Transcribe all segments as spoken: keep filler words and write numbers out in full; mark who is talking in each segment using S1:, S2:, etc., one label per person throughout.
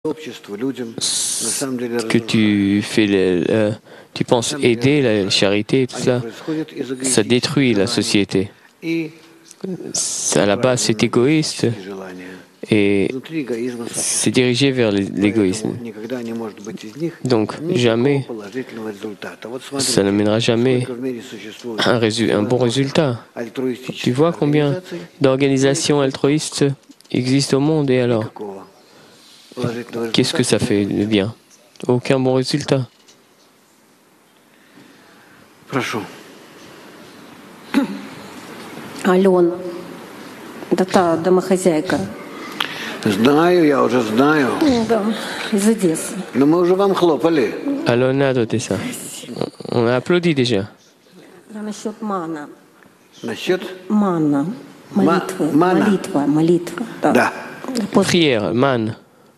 S1: ce que tu fais, le, le, tu penses aider la charité, tout ça, ça détruit la société. À la base, c'est égoïste et c'est dirigé vers l'égoïsme. Donc, jamais, ça n'amènera jamais un, résu, un bon résultat. Tu vois combien d'organisations altruistes existent au monde, et alors, qu'est-ce que ça fait de bien? Aucun bon résultat.
S2: Алена, это та домохозяйка.
S3: Знаю, я уже знаю.
S2: Да, из Одессы.
S3: Но мы уже вам хлопали.
S1: Alona d'Odessa. On a applaudi déjà.
S2: Я насчет мана.
S3: Насчет?
S2: Манна. Молитва.
S3: Мана.
S2: Молитва. Молитва. Да.
S3: Да.
S1: Prière, man.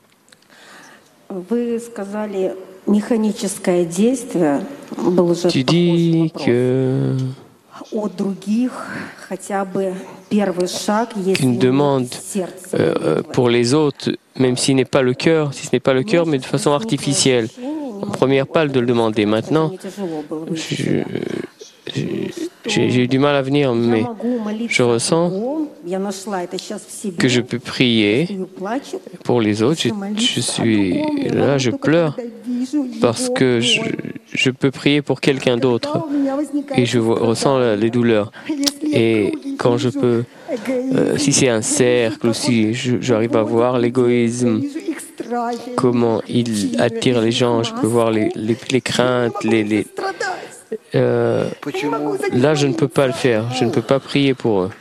S2: Вы сказали механическое действие. Был уже
S1: Tu dis que
S2: от других хотя бы первый шаг, если
S1: qu'une demande euh, pour les autres, même s'il n'est pas le cœur, si ce n'est pas le cœur, mais de façon artificielle. En première pas de le demander. Maintenant, je, j'ai eu du mal à venir, mais je ressens que je peux prier pour les autres. Je, je suis là, je pleure parce que je, je peux prier pour quelqu'un d'autre et je vois, ressens les douleurs. Et quand je peux, euh, si c'est un cercle aussi, j'arrive à voir l'égoïsme, comment il attire les gens, je peux voir les, les, les craintes, les... les euh, là, je ne peux pas le faire, je ne peux pas prier pour eux.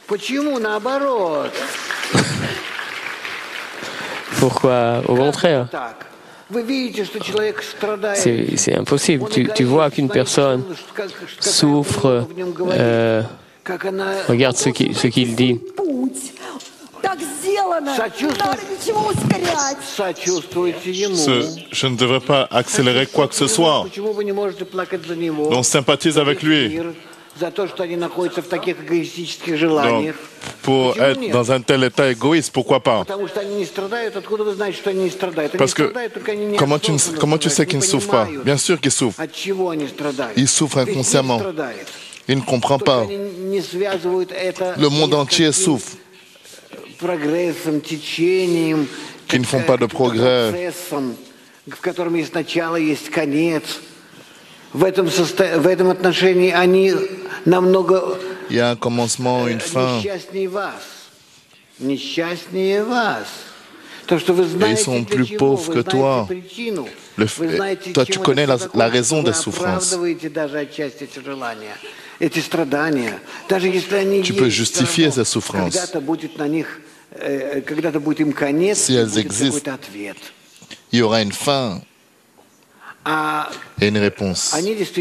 S1: Pourquoi? Au contraire. C'est impossible. Tu, tu vois qu'une personne souffre. Euh, regarde ce qu'il ce qu'il dit.
S4: Ce, je ne devrais pas accélérer quoi que ce soit. On sympathise avec lui. Donc, pour être dans un tel état égoïste, pourquoi pas? Parce que comment tu, comment tu sais qu'il ne souffre pas? Bien sûr qu'il souffre. Il souffre inconsciemment. Il ne comprend pas. Le monde entier souffre. Qui ne font pas de progrès. Il y a un commencement, une fin. Et ils sont plus pauvres que toi. Le, toi, tu connais la, la raison des souffrances. Tu peux justifier ces souffrances. Si elles existent, il y aura une fin et une réponse.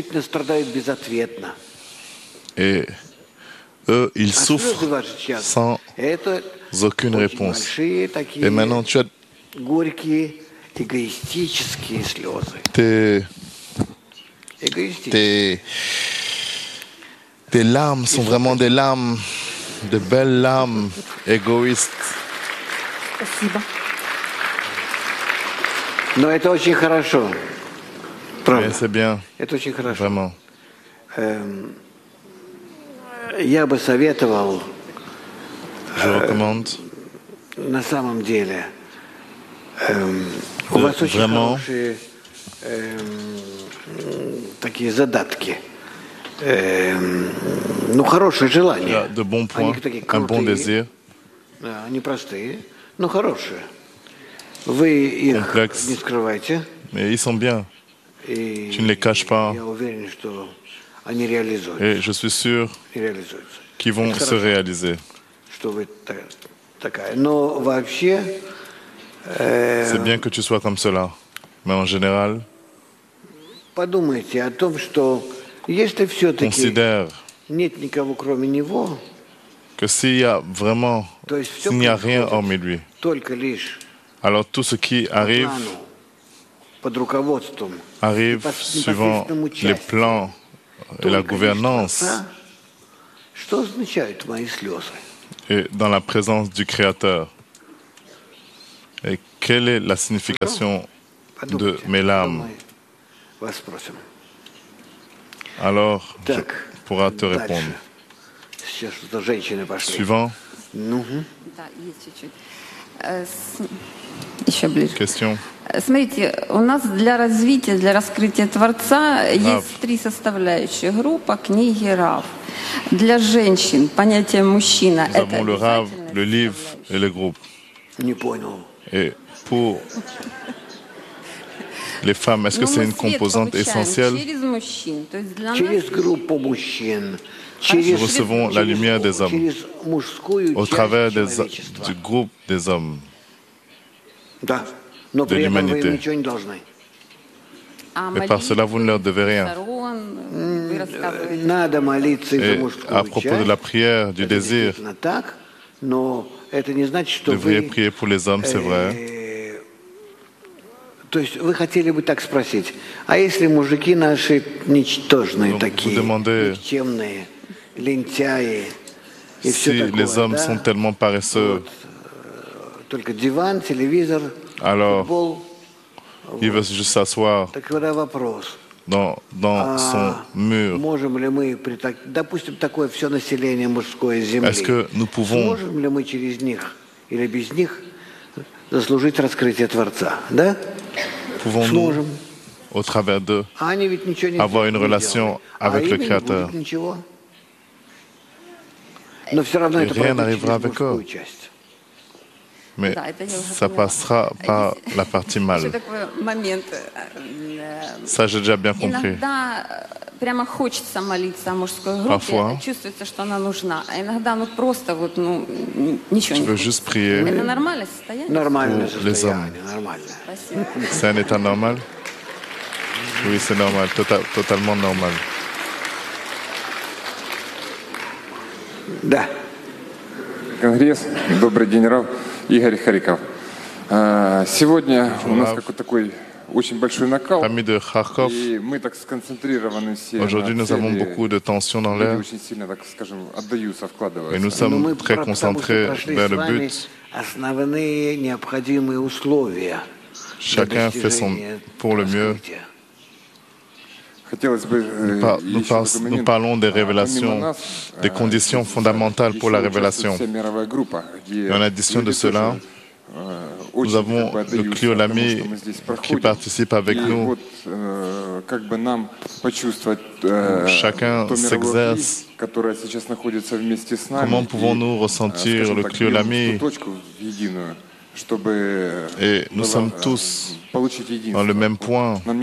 S4: Et eux, ils souffrent sans aucune réponse. Et maintenant, tu as tes, tes, tes larmes sont vraiment des larmes, de belles larmes égoïstes. C'est bien, vraiment.
S3: Я бы советовал,
S4: je recommande,
S3: на самом деле, у вас очень хорошие такие задатки, ну хорошие желания,
S4: de bons points, un bon désir,
S3: они простые, но хорошие. Вы их не скрываете,
S4: mais ils sont bien. Tu ne les caches pas.
S3: Я уверен, что они реализуются.
S4: Et je suis sûr qu'ils vont se réaliser. C'est bien que tu sois comme cela, mais en général, considère que s'il y a vraiment, s'il n'y a rien hormis lui, alors tout ce qui arrive arrive suivant les plans et la gouvernance et dans la présence du Créateur. Et quelle est la signification de mes larmes? Alors, je pourrai te répondre. Suivant. Question.
S5: Смотрите, у нас для развития, для раскрытия Творца есть три составляющие. Группа, книги, Рав. Для женщин понятие мужчина – это
S4: le Rav, le livre et le groupe. Et pour les femmes, est-ce que c'est une composante essentielle? Nous recevons la lumière des hommes au travers des, du groupe des hommes, de l'humanité. Mais par cela, vous ne leur devez rien. Et à propos de la prière, du désir, vous devriez prier pour les hommes, c'est vrai.
S3: То есть вы хотели бы так спросить, а если мужики наши ничтожные такие, никчемные, лентяи и все такое,
S4: les hommes sont tellement paresseux,
S3: только диван, телевизор, футбол,
S4: ils veulent juste s'asseoir
S3: так тогда вопрос,
S4: dans, dans son mur.
S3: Можем ли мы, допустим, такое все население мужское земли,
S4: est-ce que nous pouvons,
S3: можем ли мы через них или без них заслужить раскрытие Творца, да?
S4: Pouvons-nous, au travers d'eux, avoir une relation avec le Créateur? Et rien n'arrivera avec eux. Mais ça passera par la partie mâle. Ça, j'ai déjà bien compris.
S5: Прямо хочется молиться о мужской группе,
S4: Parfois,
S5: чувствуется, что она нужна. А иногда ну просто вот ну ничего
S4: tu
S5: не
S4: veux juste prier
S5: Это нормальное состояние?
S3: Нормальное
S4: pour les hommes.
S5: Спасибо.
S4: C'est un état normal? Oui, c'est normal, tota- totalement normal.
S3: Да.
S6: Конгресс. Добрый день, Рав. Игорь Харьков. Сегодня у нас какой-то такой очень большой накал.
S4: Ami de Kharkov,
S6: И мы так сконцентрированы все
S4: aujourd'hui
S6: на
S4: nous avons
S6: цели,
S4: beaucoup de tension dans
S6: люди
S4: l'air
S6: очень сильно, так скажем, отдаются,
S4: et
S6: вкладываются.
S4: nous sommes très concentrés vers le but.
S3: Основные необходимые условия.
S4: Chacun fait son pour le mieux.
S6: Хотелось бы
S4: Nous, par- nous par- nous parlons des révélations, des conditions fondamentales pour la révélation. Et en addition de cela, nous avons le Clio Lamy qui participe avec nous. Chacun s'exerce. Comment pouvons-nous ressentir le Clio Lamy? Et nous sommes tous dans le même point, dans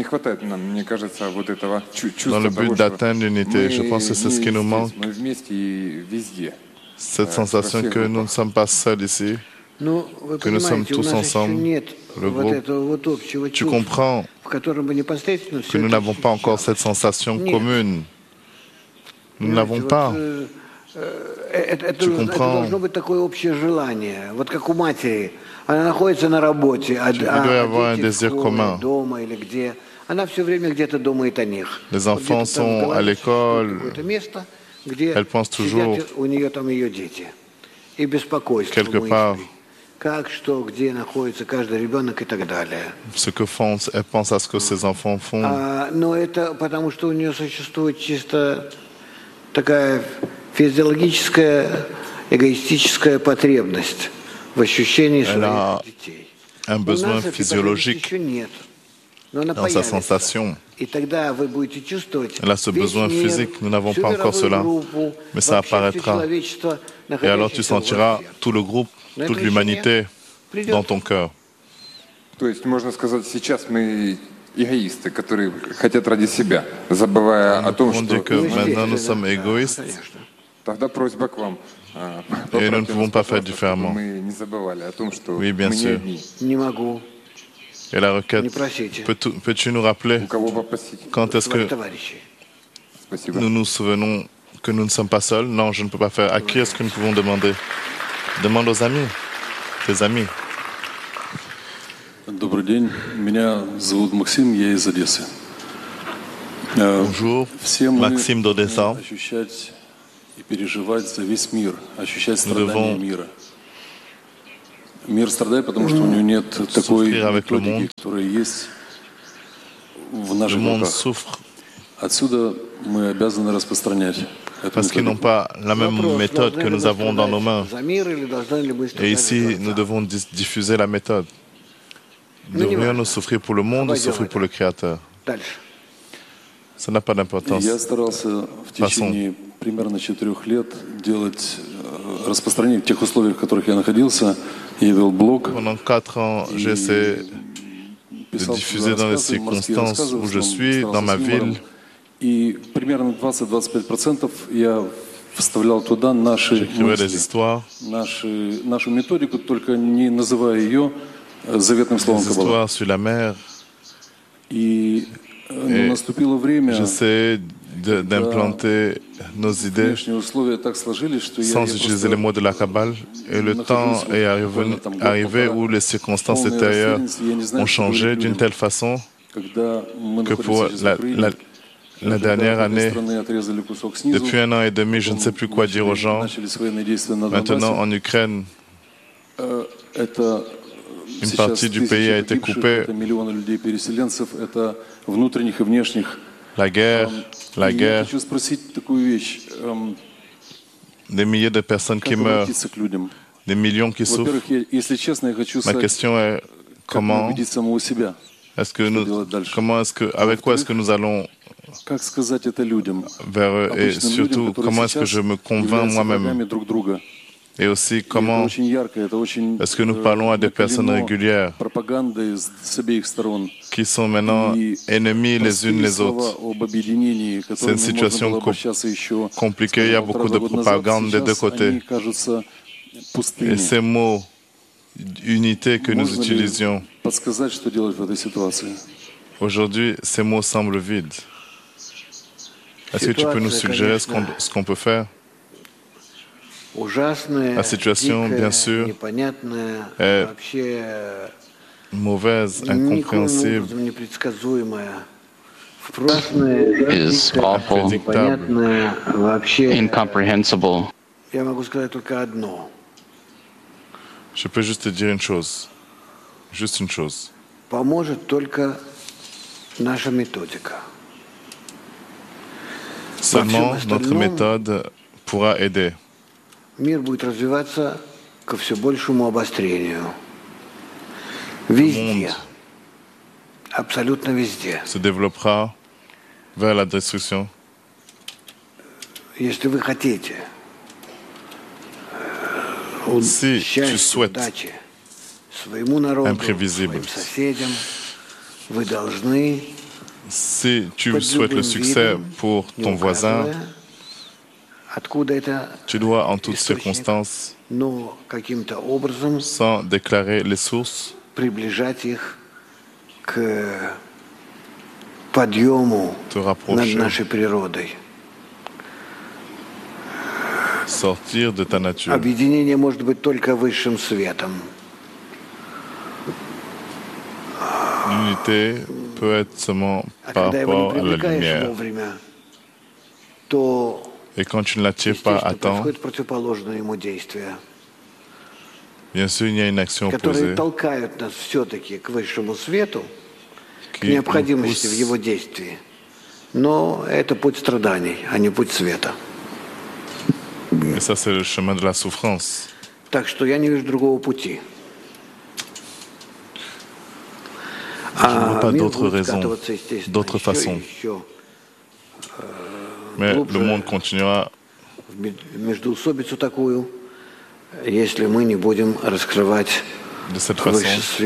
S4: le but d'atteindre l'unité. Je pense que c'est ce qui nous manque, cette sensation que nous ne sommes pas seuls ici, que nous sommes tous ensemble, le groupe. Tu comprends que nous n'avons pas encore cette sensation commune. Nous ne l'avons pas. Tu comprends? Il doit y avoir un désir commun. Les enfants sont à l'école, elle pense toujours quelque part ce que font, elle pense à ce que ses enfants font. Elle a un besoin physiologique dans sa sensation. Elle a ce besoin physique. Nous n'avons pas encore cela, mais ça apparaîtra. Et alors tu sentiras tout le groupe, toute l'humanité dans ton cœur.
S6: То есть, можно сказать, сейчас мы эгоисты, которые хотят ради себя, забывая о том,
S4: On dit que maintenant nous sommes égoïstes.
S6: Тогда просьба к вам.
S4: Et nous ne pouvons pas faire différemment. Oui, bien sûr. Et la requête, peux-tu, peux-tu nous rappeler quand est-ce que nous nous souvenons que nous ne sommes pas seuls? Non, je ne peux pas faire. À qui est-ce que nous pouvons demander? Demande aux amis, tes amis.
S7: Добрый день. Меня зовут Максим, я из Одессы.
S4: Bonjour, Maxime d'Odessa.
S7: И переживать за весь мир, ощущать страдания мира. Мир страдает, потому что у него нет такой методики, которая есть в наших руках. Отсюда мы обязаны распространять.
S4: Parce qu'ils n'ont pas la même méthode que nous avons dans nos mains. Et ici, nous devons diffuser la méthode. Devrions-nous souffrir pour le monde ou souffrir pour le Créateur? Ça n'a pas d'importance.
S7: Я старался в течение примерно четырех лет делать распространение в тех условиях, в которых я находился. Я вел блог.
S4: Pendant quatre ans, j'ai essayé de diffuser dans les circonstances où je suis, dans ma ville.
S7: И примерно двадцать-двадцать пять процентов я вставлял туда наши мысли, наши, нашу методику, только не называя ее заветным словом Каббала. И ну, наступило время,
S4: d'implanter nos idées sans utiliser les mots de la Kabbale. Et le temps est arrivé, arrivé où les circonstances extérieures ont changé d'une telle façon que pour la, la, la dernière année, depuis un an et demi, je ne sais plus quoi dire aux gens. Maintenant, en Ukraine, une partie du pays a été coupée. La guerre, la guerre, des milliers de personnes qui meurent, des millions qui souffrent. Ma question est comment est-ce que nous, comment est-ce que, avec quoi est-ce que nous allons vers eux et surtout comment est-ce que je me convainc moi-même? Et aussi, comment est-ce que nous parlons à des personnes régulières qui sont maintenant ennemies les unes les autres? C'est une situation compliquée, il y a beaucoup de propagande des deux côtés. Et ces mots, unité que nous utilisions, aujourd'hui, ces mots semblent vides. Est-ce que tu peux nous suggérer ce qu'on, ce qu'on peut faire? La situation, bien sûr, est mauvaise, incompréhensible,
S8: is awful, incomprehensible.
S4: Je peux juste te dire une chose, juste une chose. Seulement notre méthode pourra aider.
S3: Мир будет развиваться ко все большему обострению.
S4: Везде.
S3: Абсолютно везде.
S4: Se développera vers la destruction.
S3: Если вы хотите
S4: si tu souhaites
S3: своему народу,
S4: imprévisible,
S3: своим соседям, вы должны
S4: si tu souhaites le succès pour ton voisin, tu dois en toutes circonstances, sans déclarer les sources, te rapprocher, sortir de ta nature. L'unité peut être seulement par rapport à la lumière. Et quand tu ne l'attires pas à temps, bien sûr, il y a une action opposée qui nous pousse. Et ça, c'est le chemin de la souffrance. Je ne vois pas d'autres raisons, d'autres façons. Mais le monde continuera de cette façon,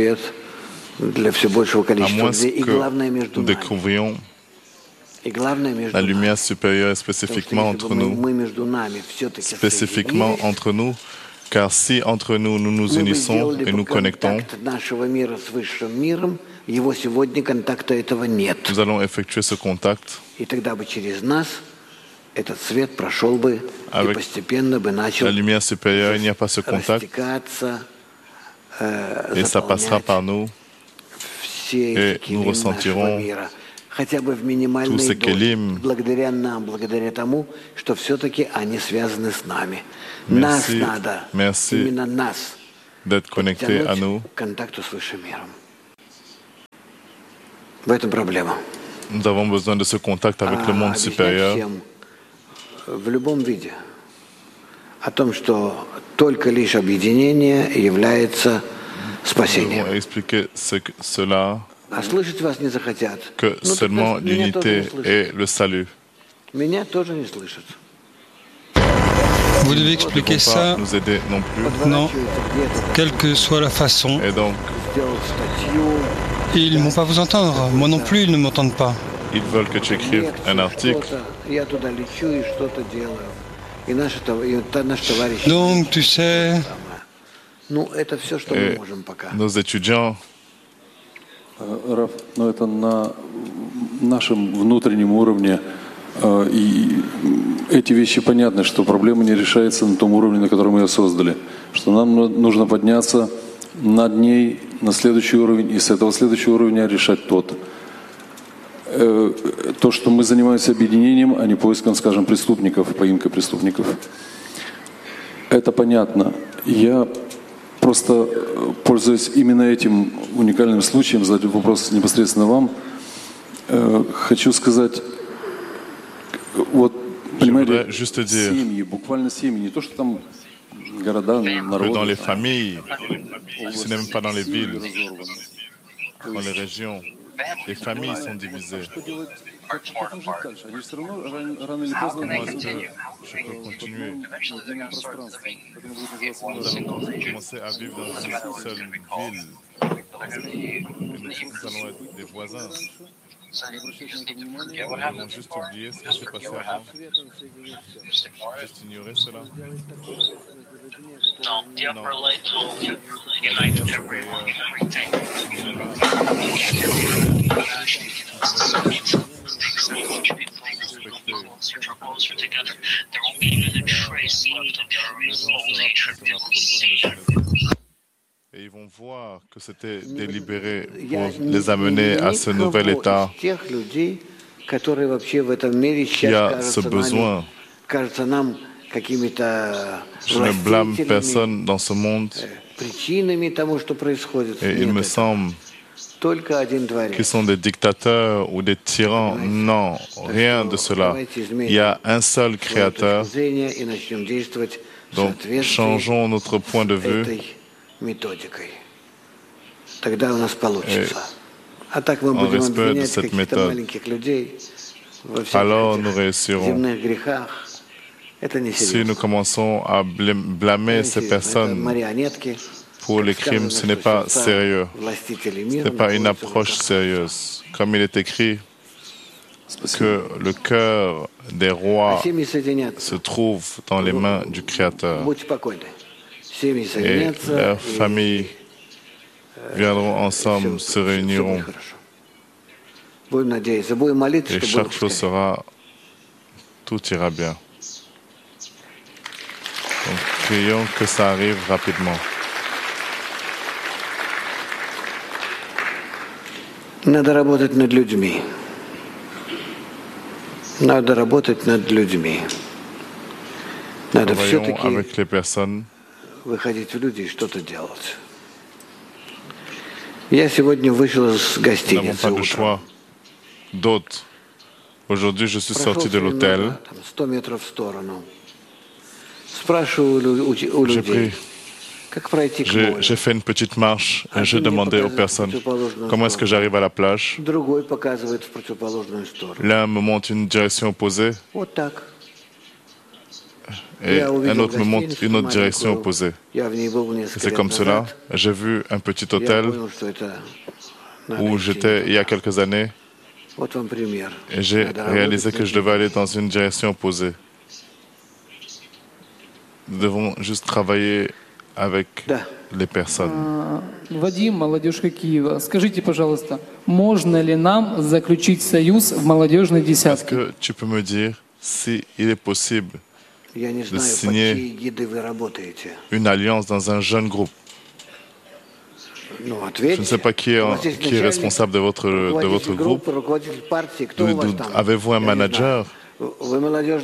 S4: à moins que nous découvrions la lumière supérieure spécifiquement entre nous, spécifiquement entre nous, car si entre nous nous nous unissons et nous connectons, nous allons effectuer ce contact. Avec la lumière supérieure, il n'y a pas ce contact et ça passera par nous et nous ressentirons tous ces kélim. Merci, merci d'être connectés à nous. Nous avons besoin de ce contact avec le monde supérieur. Nous devons expliquer ce que, cela, que seulement l'unité est le salut.
S9: Vous devez expliquer ça,
S4: nous aider non plus.
S9: Non, quelle que soit la façon.
S4: Et donc,
S9: ils ne vont pas vous entendre. Moi non plus, ils ne m'entendent pas.
S4: Ils veulent que tu écrives un article.
S9: Donc, tu sais...
S4: Et nos étudiants,
S7: Раф, но это на нашем внутреннем уровне, и эти вещи понятны, что проблема не решается на том уровне, на котором мы ее создали, что нам нужно подняться над ней на следующий уровень, и с этого следующего уровня решать тот. То, что мы занимаемся объединением, а не поиском, скажем, преступников, поимкой преступников. Это понятно. Я просто, пользуясь именно этим уникальным случаем, задать вопрос непосредственно вам, хочу сказать, вот, понимаете, семьи, буквально семьи, не то, что там города, народы.
S4: Dans les familles, ce n'est même pas dans les villes, dans les régions, les familles sont divisées. Comment est-ce que je peux continuer? Nous allons commencer à vivre dans une seule ville. Et nous allons être des voisins. Nous avons juste oublié ce qui s'est passé avant. Juste ignorer cela.
S10: Non, the upper light told you, unite everyone, everything. Closer, closer together. There won't be even a trace left of your old hatred. They will see.
S4: Et ils vont voir que c'était délibéré pour les amener à ce nouvel état qui a ce besoin. Je ne blâme personne dans ce monde et il me semble qu'ils sont des dictateurs ou des tyrans. Non, rien de cela. Il y a un seul créateur. Donc, changeons notre point de vue. Et en respect de cette méthode, alors nous réussirons. Si nous commençons à blâmer ces personnes pour les crimes, ce n'est pas sérieux. Ce n'est pas une approche sérieuse. Comme il est écrit que le cœur des rois se trouve dans les mains du Créateur. Et leurs familles viendront ensemble, se réuniront. Et chaque chose sera, tout ira bien. Donc, prions que ça arrive rapidement.
S3: Надо работать над людьми. Надо работать над людьми. Надо все-таки выходить в люди и что-то делать. Я сегодня вышел из гостиницы утром.
S4: Aujourd'hui, je suis sorti de l'hôtel.
S3: сто метров в сторону. Спрашиваю у людей.
S4: J'ai fait une petite marche et je demandais aux personnes comment est-ce que j'arrive à la plage. L'un me montre une direction opposée et un autre me montre une autre direction opposée. C'est comme cela. J'ai vu un petit hôtel où j'étais il y a quelques années et j'ai réalisé que je devais aller dans une direction opposée. Nous devons juste travailler avec les personnes.
S11: Вадим, молодежка Киева. Скажите, пожалуйста, можно ли нам заключить союз в молодежной десятке?
S4: Est-ce que tu peux me dire si il est possible de signer une alliance dans un jeune groupe? Je ne sais pas qui est, qui est responsable de votre, de votre groupe. Avez-vous un manager?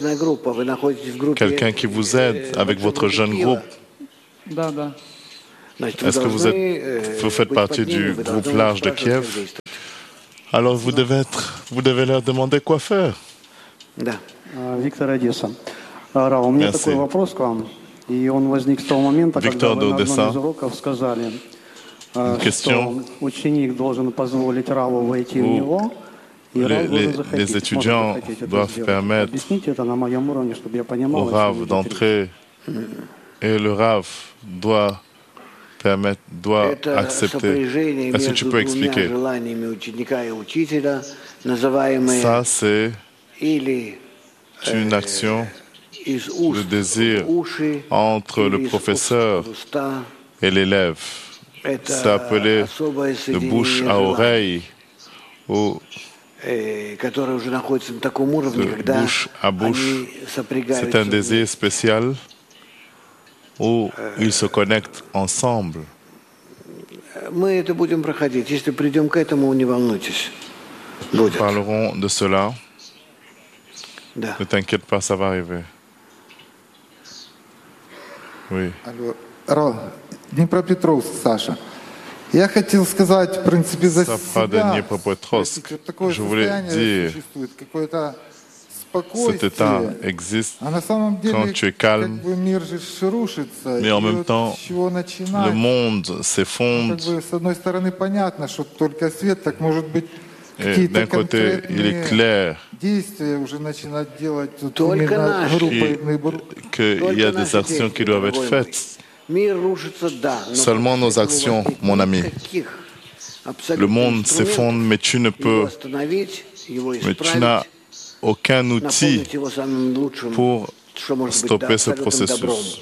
S4: Quelqu'un qui vous aide avec votre jeune groupe? Est-ce que vous, êtes, vous faites partie du groupe large de Kiev? Alors vous devez, être, vous devez leur demander quoi faire.
S12: Виктор Одесса. Рав, у меня такой вопрос к вам. И он возник с того момента, когда вы на одном из уроков сказали, что ученик должен позволить Раву войти в него, и Рав должен захотеть.
S4: Les étudiants doivent permettre
S12: Объясните это на моем уровне, чтобы я понимал.
S4: au Rav d'entrer, et le Rav doit permettre, doit accepter. Est-ce que tu peux expliquer? Ça, c'est une action de désir entre le professeur et l'élève. C'est appelé de bouche à oreille ou de bouche à bouche. C'est un désir spécial où ils se connectent ensemble.
S3: Nous
S4: parlerons de cela. Ne t'inquiète pas, ça va arriver. Oui.
S13: Алло, Днепропетровск, Саша. Я хотел сказать, в принципе, за себя.
S4: Je voulais dire, cet état existe quand tu es calme, mais en même temps, le monde s'effondre. Et d'un côté, il est clair qu'il y a des actions qui doivent être faites. Seulement nos actions, mon ami. Le monde s'effondre, mais tu ne peux, mais tu n'as aucun outil pour stopper ce processus,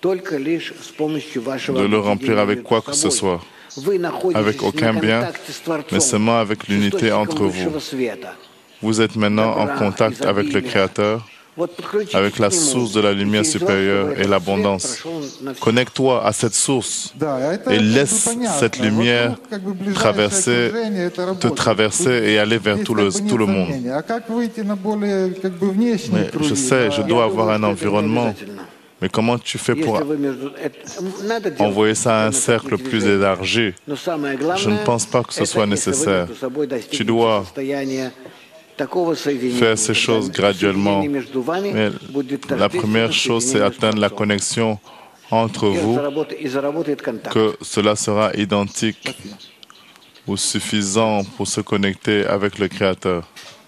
S4: de le remplir avec quoi que ce soit, avec aucun bien, mais seulement avec l'unité entre vous. Vous êtes maintenant en contact avec le Créateur, avec la source de la lumière supérieure et l'abondance. Connecte-toi à cette source et laisse cette lumière traverser, te traverser et aller vers tout le, tout le monde. Mais je sais, je dois avoir un environnement. Mais comment tu fais pour envoyer ça à un cercle plus élargi? Je ne pense pas que ce soit nécessaire. Tu dois faire ces choses graduellement. Mais la première chose, c'est atteindre la connexion entre vous, que cela sera identique ou suffisant pour se connecter avec le Créateur.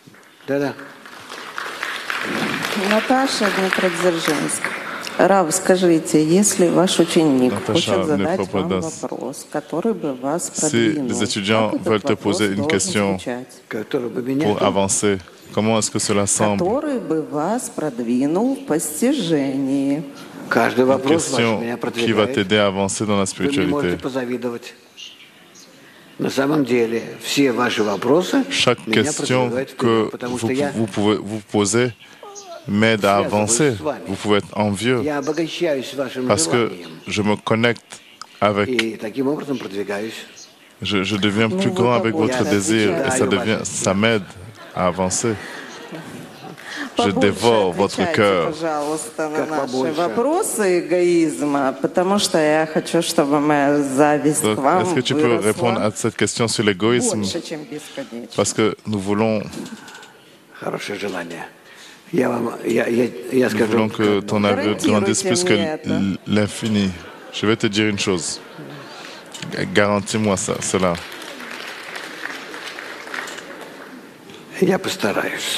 S14: Наташа Днепродзержинск. Рав, скажите, если ваш ученик хочет задать вам вопрос, который бы вас продвинул,
S4: si les étudiants veulent te poser une question pour avancer, comment est-ce que cela semble?
S14: Который бы вас продвинул в постижении.
S4: Une question qui va t'aider à avancer dans la spiritualité. Chaque question que vous, vous pouvez vous poser m'aide à avancer. Vous pouvez être envieux parce que je me connecte avec. Je, je deviens plus grand avec votre désir et ça devient, ça m'aide à avancer. Je dévore votre cœur.
S14: Пожалуйста, на наши вопросы эгоизма, потому что я хочу, чтобы моя зависть к вам
S4: Est-ce que tu peux répondre à cette question sur l'égoïsme? Parce que nous voulons. Nous voulons que ton amour grandisse plus que l'infini. Je vais te dire une chose. Garantis-moi ça, cela.
S3: Я постараюсь.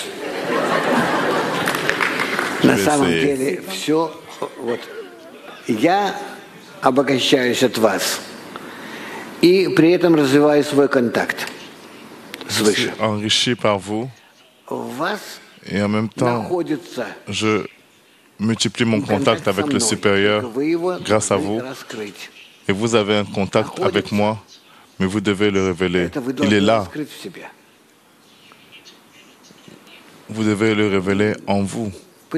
S3: На самом деле все, вот, я обогащаюсь от вас и при этом развиваю свой контакт свыше.
S4: Enrichi par vous. Et en même temps, je multiplie mon contact avec le supérieur grâce à vous. Et vous avez un contact avec moi, mais vous devez le révéler. Il est là. Vous devez le révéler en vous.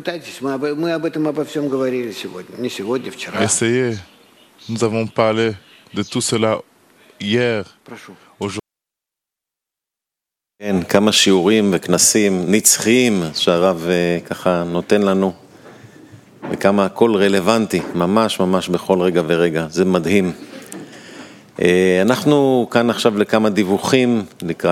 S4: Essayez. Nous avons parlé de tout cela hier, aujourd'hui.
S15: כן, כמה שיעורים וכנסים נצחיים שהרב ככה נותן לנו, וכמה הכל רלוונטי, ממש ממש בכל רגע ורגע, זה מדהים. אנחנו כאן עכשיו לכמה דיווחים לקראת